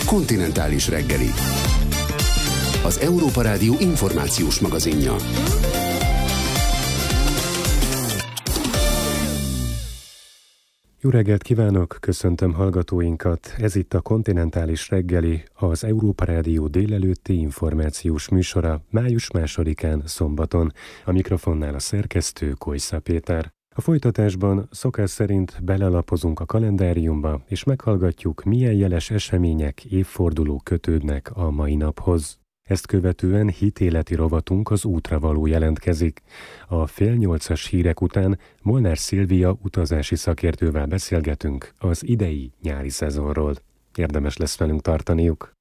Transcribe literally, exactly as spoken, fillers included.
Kontinentális reggeli. Az Európa Rádió információs magazinja. Jó reggelt kívánok, köszöntöm hallgatóinkat. Ez itt a Kontinentális reggeli, az Európa Rádió délelőtti információs műsora május másodikán szombaton. A mikrofonnál a szerkesztő Kojsza Péter. A folytatásban szokás szerint belelapozunk a kalendáriumba, és meghallgatjuk, milyen jeles események, évfordulók kötődnek a mai naphoz. Ezt követően hitéleti rovatunk az útra való jelentkezik. A fél nyolcas hírek után Molnár Szilvia utazási szakértővel beszélgetünk az idei nyári szezonról. Érdemes lesz velünk tartaniuk.